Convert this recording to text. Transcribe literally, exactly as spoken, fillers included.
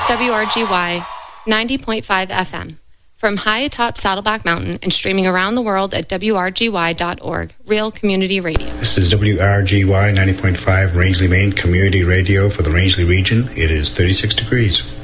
W R G Y ninety point five F M. From high atop Saddleback Mountain and streaming around the world at W R G Y dot org, Real Community Radio. This is W R G Y ninety point five Rangeley, Maine Community Radio for the Rangeley region. It is thirty-six degrees.